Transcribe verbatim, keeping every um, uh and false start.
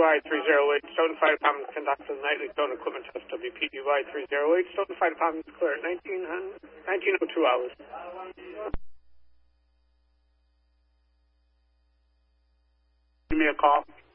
Y three oh eight, Stoughton Fire Department conducts a nightly stone equipment test. W P D Y three oh eight, Stoughton Fire Department is clear at nineteen oh two hours. Give me a call.